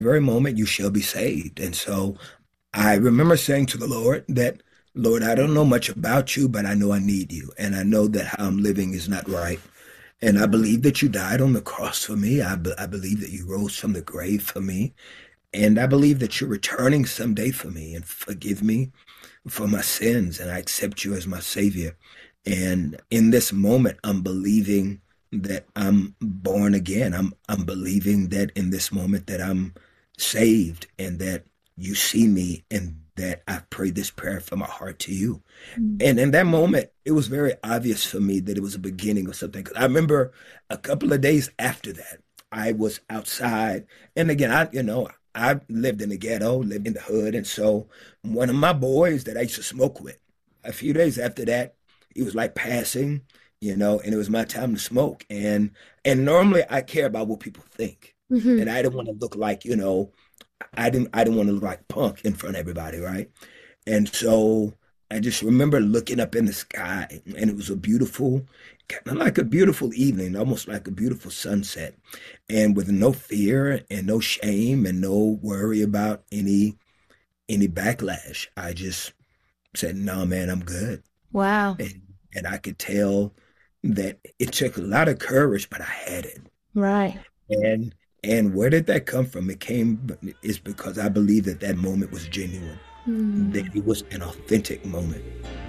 very moment you shall be saved. And so I remember saying to the Lord that, Lord, I don't know much about you, but I know I need you. And I know that how I'm living is not right. And I believe that you died on the cross for me. I believe that you rose from the grave for me. And I believe that you're returning someday for me and forgive me for my sins. And I accept you as my Savior. And in this moment, I'm believing that I'm born again. I'm believing that in this moment that I'm saved and that you see me and that I prayed this prayer from my heart to you. Mm. And in that moment, it was very obvious for me that it was a beginning of something. 'Cause I remember a couple of days after that, I was outside. And again, I lived in the ghetto, lived in the hood. And so one of my boys that I used to smoke with, a few days after that, he was like passing, and it was my time to smoke. And normally I care about what people think. Hmm. And I didn't want to look like, I didn't want to look like punk in front of everybody, right? And so I just remember looking up in the sky, and it was a beautiful, kind of like a beautiful evening, almost like a beautiful sunset, and with no fear and no shame and no worry about any backlash. I just said, "No, man, I'm good." Wow. And I could tell that it took a lot of courage, but I had it. Right. And and where did that come from? It came is because I believe that that moment was genuine, that Mm. it was an authentic moment.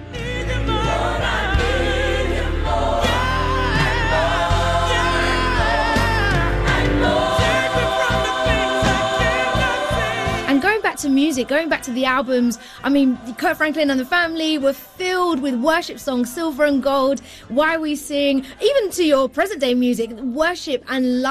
And going back to music, going back to the albums, I mean, Kurt Franklin and the Family were filled with worship songs, Silver and Gold, Why We Sing, even to your present day music, worship,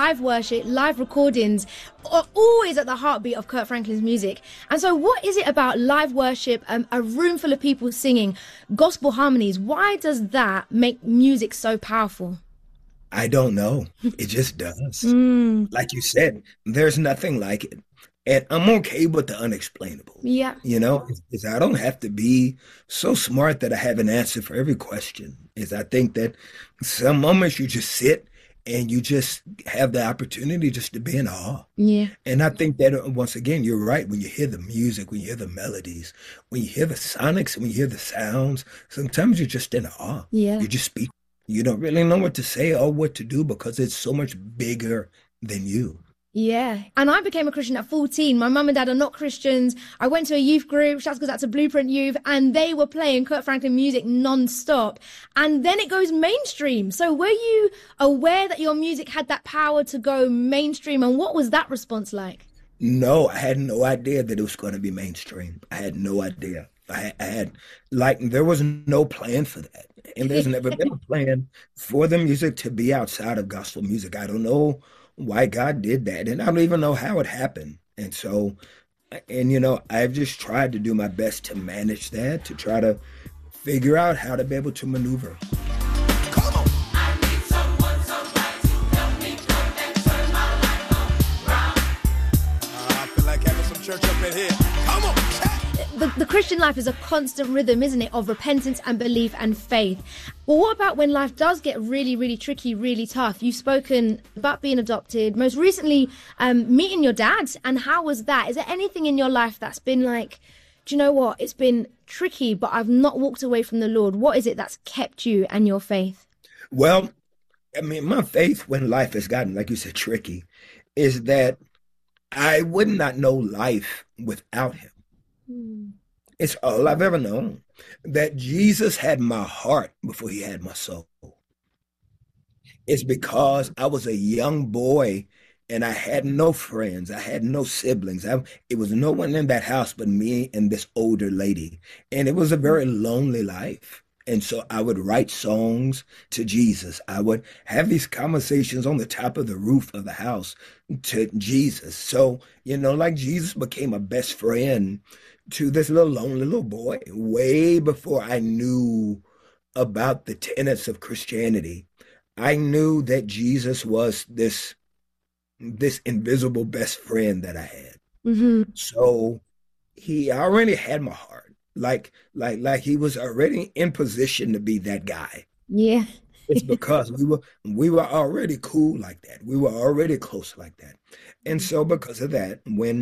live recordings are always at the heartbeat of Kurt Franklin's music. And so what is it about live worship, a room full of people singing, gospel harmonies? Why does that make music so powerful? I don't know. It just does. Mm, Like you said, there's nothing like it. And I'm okay with the unexplainable. yeah. Is I don't have to be so smart that I have an answer for every question. Is I think that some moments you just sit and you just have the opportunity just to be in awe. Yeah. And I think that once again, you're right. When you hear the music, when you hear the melodies, when you hear the sonics, when you hear the sounds, sometimes you're just in awe. Yeah. You just speak. You don't really know what to say or what to do because it's so much bigger than you. Yeah. And I became a Christian at 14. My mum and dad are not Christians. I went to a youth group, shouts goes out to Blueprint Youth, and they were playing Kurt Franklin music non-stop. And then it goes mainstream. So were you aware that your music had that power to go mainstream? And what was that response like? No, I had no idea that it was going to be mainstream. I had no idea. I had, like, there was no plan for that. And there's never been a plan for the music to be outside of gospel music. I don't know why God did that. And I don't even know how it happened. And so, I've just tried to do my best to manage that, to try to figure out how to be able to maneuver. Come on. I need someone, somebody to help me come and turn my life around. I feel like having some church up in here. Come on. The Christian life is a constant rhythm, isn't it, of repentance and belief and faith. But what about when life does get really, really tricky, really tough? You've spoken about being adopted, most recently meeting your dad. And how was that? Is there anything in your life that's been like, do you know what? It's been tricky, but I've not walked away from the Lord. What is it that's kept you and your faith? Well, I mean, my faith when life has gotten, like you said, tricky, is that I would not know life without him. Mm. It's all I've ever known. That Jesus had my heart before he had my soul. It's because I was a young boy and I had no friends. I had no siblings. It was no one in that house but me and this older lady. And it was a very lonely life. And so I would write songs to Jesus. I would have these conversations on the top of the roof of the house to Jesus. So, like Jesus became a best friend to this little lonely little boy way before I knew about the tenets of Christianity. I knew that Jesus was this invisible best friend that I had. Mm-hmm. So he already had my heart. Like he was already in position to be that guy. Yeah. It's because we were already cool like that. We were already close like that. And so because of that, when